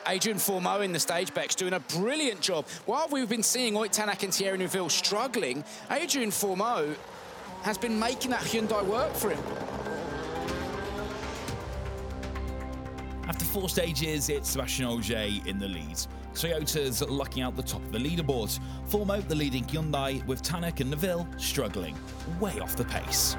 Adrian Fourmeau in the stage, Beck's doing a brilliant job. While we've been seeing Ott Tanak and Thierry Neuville struggling, Adrian Fourmeau has been making that Hyundai work for him. After 4 stages, it's Sébastien Ogier in the lead. Toyota's lucking out the top of the leaderboard. Fourmeau the leading Hyundai, with Tanak and Neuville struggling, way off the pace.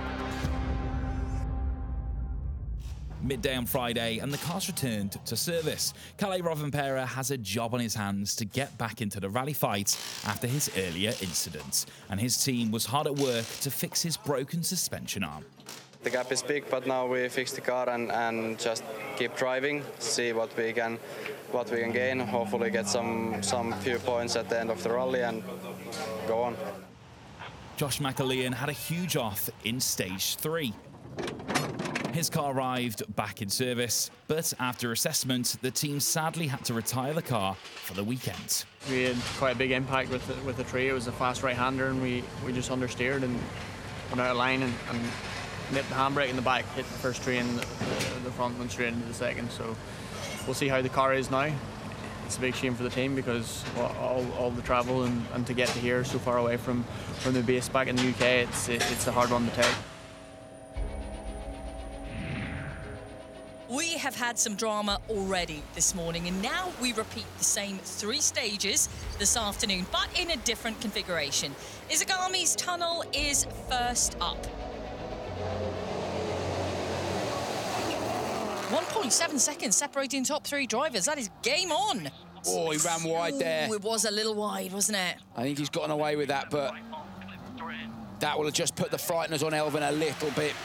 Midday on Friday, and the car's returned to service. Kalle Rovanperä has a job on his hands to get back into the rally fight after his earlier incident, and his team was hard at work to fix his broken suspension arm. The gap is big, but now we fix the car and just keep driving, see what we can gain. Hopefully get some few points at the end of the rally and go on. Josh McAlean had a huge off in stage 3. His car arrived back in service, but after assessment, the team sadly had to retire the car for the weekend. We had quite a big impact with the tree. It was a fast right-hander, and we just understeered and went out of line and nipped the handbrake in the back, hit the first tree in the front, went straight into the second. So we'll see how the car is now. It's a big shame for the team because all the travel and to get to here so far away from the base back in the UK, it's a hard one to take. We have had some drama already this morning, and now we repeat the same 3 stages this afternoon, but in a different configuration. Izagami's tunnel is first up. 1.7 seconds separating top 3 drivers. That is game on. Oh, he ran wide there. It was a little wide, wasn't it? I think he's gotten away with that, but that will have just put the frighteners on Elfyn a little bit.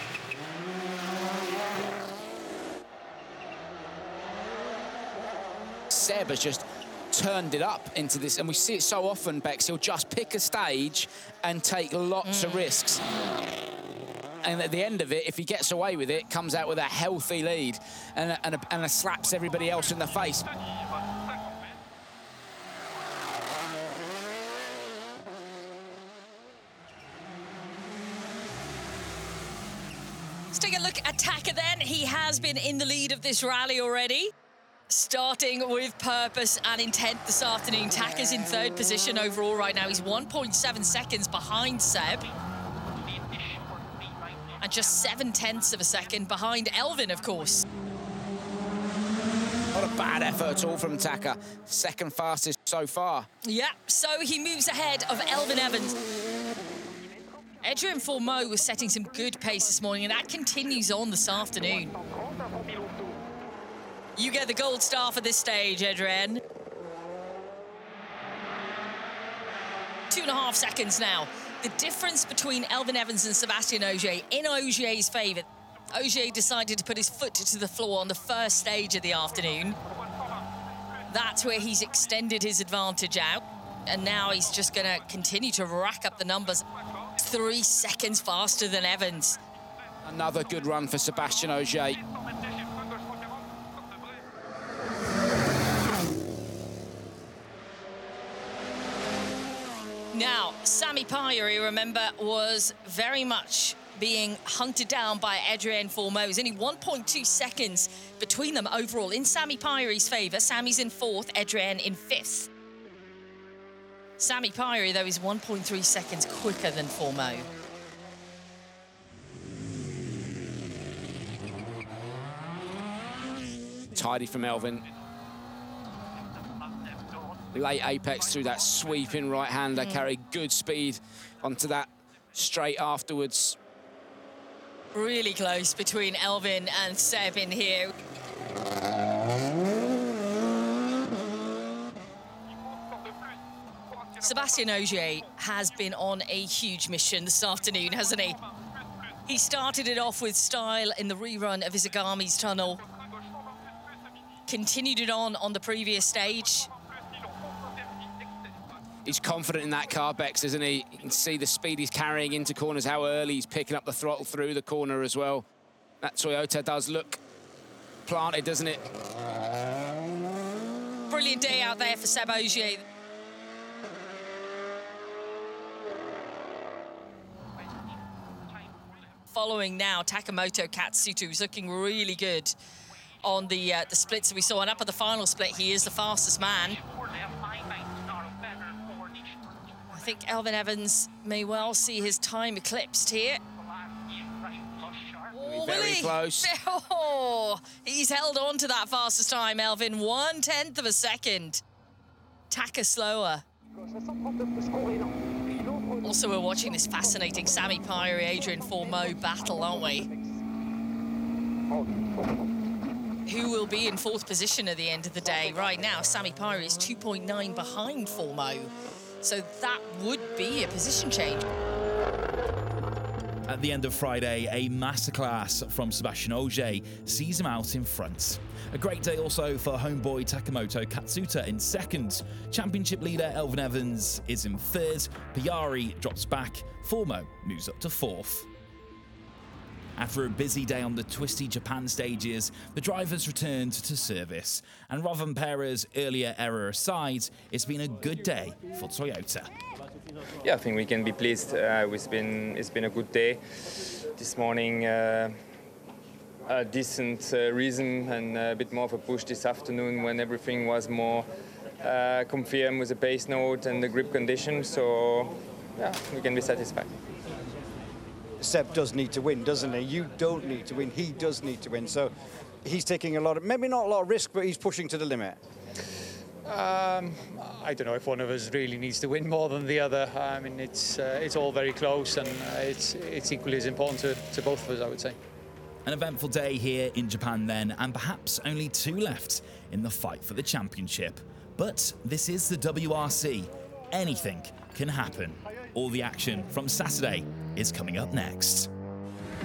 Seb has just turned it up into this, and we see it so often, Bex. He'll just pick a stage and take lots of risks. And at the end of it, if he gets away with it, comes out with a healthy lead and slaps everybody else in the face. Let's take a look at Taka then. He has been in the lead of this rally already. Starting with purpose and intent this afternoon. Taka's in 3rd position overall right now. He's 1.7 seconds behind Seb. And just 0.7 of a second behind Elfyn, of course. Not a bad effort at all from Taka. 2nd fastest so far. Yeah, so he moves ahead of Elfyn Evans. Adrian Fourmeau was setting some good pace this morning, and that continues on this afternoon. You get the gold star for this stage, Adrian. 2.5 seconds now. The difference between Elfyn Evans and Sébastien Ogier in Ogier's favour. Ogier decided to put his foot to the floor on the 1st stage of the afternoon. That's where he's extended his advantage out. And now he's just going to continue to rack up the numbers. 3 seconds faster than Evans. Another good run for Sébastien Ogier. Now, Sami Pajari, remember, was very much being hunted down by Adrien Fourmeau. There's only 1.2 seconds between them overall in Sami Pajari's favour. Sami's in 4th, Adrien in 5th. Sami Pajari, though, is 1.3 seconds quicker than Fourmeau. Tidy from Elfyn. Late apex through that sweeping right-hander, carried good speed onto that straight afterwards. Really close between Elfyn and Seb in here. Sébastien Ogier has been on a huge mission this afternoon, hasn't he? He started it off with style in the rerun of Izagami's tunnel. Continued it on the previous stage. He's confident in that car, Bex, isn't he? You can see the speed he's carrying into corners, how early he's picking up the throttle through the corner as well. That Toyota does look planted, doesn't it? Brilliant day out there for Seb Ogier. Following now, Takamoto Katsuto is looking really good on the splits that we saw. And up at the final split, he is the fastest man. I think Elfyn Evans may well see his time eclipsed here. Oh, very close. Oh, he's held on to that fastest time, Elfyn. 1/10 of a second. Taka slower. Also, we're watching this fascinating Sami Pyrie, Adrian Fourmeau battle, aren't we? Who will be in 4th position at the end of the day? Right now, Sami Pyrie is 2.9 behind Fourmeau. So that would be a position change. At the end of Friday, a masterclass from Sebastian Ogier sees him out in front. A great day also for homeboy Takamoto Katsuta in 2nd. Championship leader Elfyn Evans is in 3rd. Pyrie drops back. Fourmeau moves up to 4th. After a busy day on the twisty Japan stages, the drivers returned to service. And Rovanpera's earlier error aside, it's been a good day for Toyota. Yeah, I think we can be pleased. It's been a good day. This morning, a decent rhythm and a bit more of a push this afternoon when everything was more confirmed with the pace note and the grip condition. So, yeah, we can be satisfied. Seb does need to win, doesn't he? You don't need to win. He does need to win. So he's taking a lot of, maybe not a lot of risk, but he's pushing to the limit. I don't know if one of us really needs to win more than the other. I mean, it's all very close, and it's equally as important to both of us, I would say. An eventful day here in Japan then, and perhaps only 2 left in the fight for the championship. But this is the WRC. Anything can happen. All the action from Saturday is coming up next.